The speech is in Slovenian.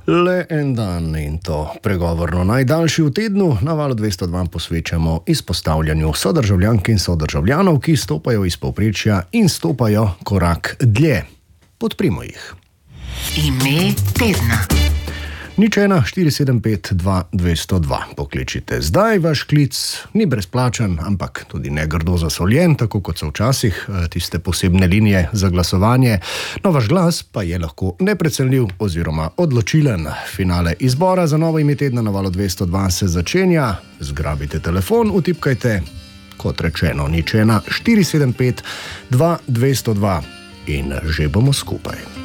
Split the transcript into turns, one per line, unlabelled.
Le en dan in to pregovorno najdaljši v tednu na Valu 202 posvečamo izpostavljanju sodržavljank in sodržavljanov, ki stopajo iz povprečja in stopajo korak dlje. Podprimo jih.
Ime tedna.
01 475 2202. Pokličite zdaj, vaš klic ni brezplačen, ampak tudi ne grdo zasoljen, tako kot so včasih tiste posebne linije za glasovanje. No, vaš glas pa je lahko neprecenljiv oziroma odločilen. Finale izbora za novo ime tedna na Valu 202 se začenja. Zgrabite telefon, utipkajte, kot rečeno, 01 475 2202 in že bomo skupaj.